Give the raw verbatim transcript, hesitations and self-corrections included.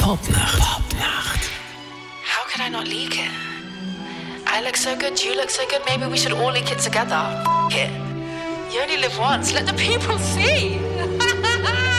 Popnacht. Popnacht. How could I not leak it? I look so good, you look so good, maybe we should all leak it together. F it. You only live once, let the people see.